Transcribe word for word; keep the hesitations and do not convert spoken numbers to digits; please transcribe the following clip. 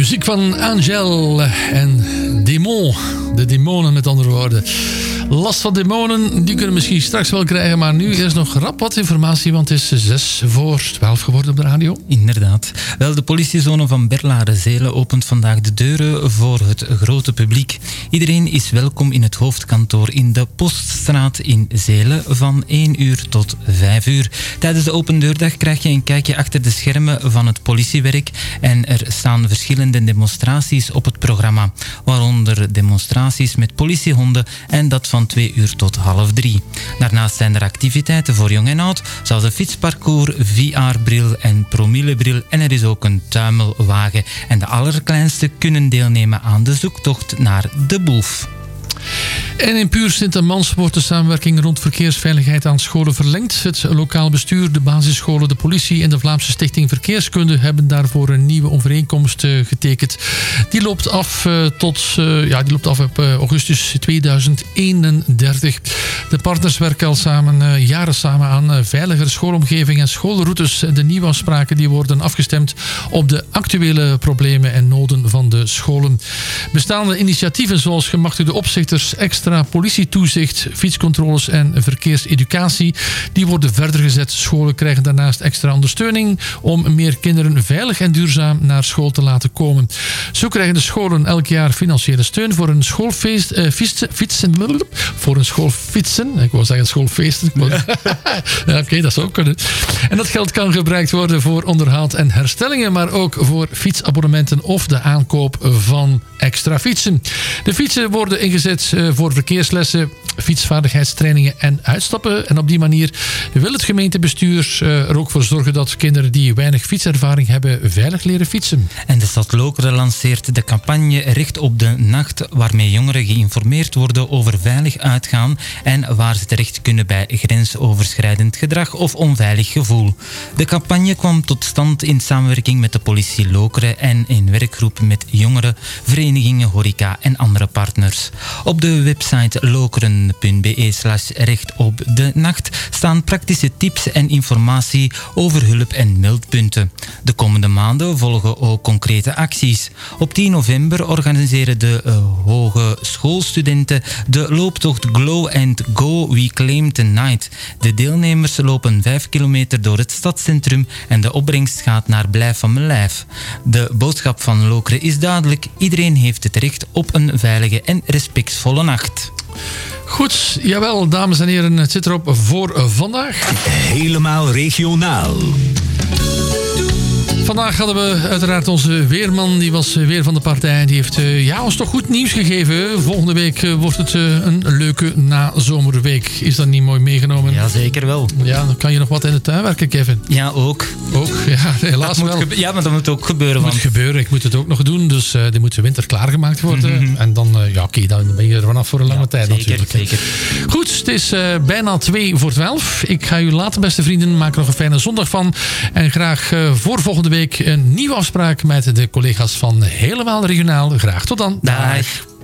Muziek van Angel en Demon. De demonen met andere woorden. Last van demonen, die kunnen misschien straks wel krijgen. Maar nu eerst nog rap wat informatie, want het is zes voor twaalf geworden op de radio. Inderdaad. Wel, de politiezone van Berlare-Zelen opent vandaag de deuren voor het grote publiek. Iedereen is welkom in het hoofdkantoor in de Poststraat in Zelen van één uur tot vijf uur. Tijdens de opendeurdag krijg je een kijkje achter de schermen van het politiewerk en er staan verschillende demonstraties op het programma, waaronder demonstraties met politiehonden en dat van twee uur tot half drie. Daarnaast zijn er activiteiten voor jong en oud, zoals een fietsparcours, V R-bril en promillebril en er is ook een tuimelwagen. En de allerkleinste kunnen deelnemen aan de zoektocht naar de boef. En in Puur Sint-Amans wordt de samenwerking rond verkeersveiligheid aan scholen verlengd. Het lokaal bestuur, de basisscholen, de politie en de Vlaamse Stichting Verkeerskunde hebben daarvoor een nieuwe overeenkomst uh, getekend. Die loopt af uh, tot uh, ja, die loopt af op uh, augustus tweeduizend eenendertig. De partners werken al samen, uh, jaren samen aan uh, veiligere schoolomgeving en schoolroutes. De nieuwe afspraken die worden afgestemd op de actuele problemen en noden van de scholen. Bestaande initiatieven zoals gemachtigde opzichters, extra politietoezicht, fietscontroles en verkeerseducatie, die worden verder gezet. Scholen krijgen daarnaast extra ondersteuning om meer kinderen veilig en duurzaam naar school te laten komen. Zo krijgen de scholen elk jaar financiële steun voor een schoolfeest, uh, fietsen, fietsen, voor een schoolfietsen. Ik wou zeggen schoolfeesten. Ja, Oké, okay, dat zou ook kunnen. En dat geld kan gebruikt worden voor onderhoud en herstellingen, maar ook voor fietsabonnementen of de aankoop van extra fietsen. De fietsen worden ingezet uh, voor verkeerslessen, fietsvaardigheidstrainingen en uitstappen. En op die manier wil het gemeentebestuur uh, er ook voor zorgen dat kinderen die weinig fietservaring hebben veilig leren fietsen. En de stad Lokeren lanceert de campagne Recht op de Nacht, waarmee jongeren geïnformeerd worden over veilig uitgaan en waar ze terecht kunnen bij grensoverschrijdend gedrag of onveilig gevoel. De campagne kwam tot stand in samenwerking met de politie Lokeren en in werkgroep met jongeren, verenigingen, horeca en andere partners. Op de website lokeren.be slash recht op de nacht staan praktische tips en informatie over hulp- en meldpunten. De komende maanden volgen ook concrete acties. Op tien november organiseren de uh, hogeschoolstudenten de looptocht Glow and Go We Claim Tonight. De deelnemers lopen vijf kilometer door het stadscentrum en de opbrengst gaat naar Blijf van mijn lijf. De boodschap van Lokeren is duidelijk. Iedereen heeft het recht op een veilige en respectvolle nacht. Goed, jawel, dames en heren, het zit erop voor vandaag. Helemaal regionaal. Vandaag hadden we uiteraard onze weerman, die was weer van de partij. Die heeft uh, ja, ons toch goed nieuws gegeven. Volgende week uh, wordt het uh, een leuke nazomerweek. Is dat niet mooi meegenomen? Ja, zeker wel. Ja, dan kan je nog wat in de tuin werken, Kevin. Ja, ook. Ook, ja, helaas dat wel. Moet ja, maar dat moet ook gebeuren. Dat moet want... gebeuren, ik moet het ook nog doen. Dus uh, die moet winter klaargemaakt worden. Mm-hmm. En dan, uh, ja oké, okay, dan ben je er vanaf voor een lange ja, tijd zeker, natuurlijk. Zeker. Goed, het is uh, bijna twee voor twaalf. Ik ga u laten, beste vrienden. Maak er nog een fijne zondag van. En graag uh, voor volgende week een nieuwe afspraak met de collega's van Helemaal Regionaal. Graag tot dan. Dag.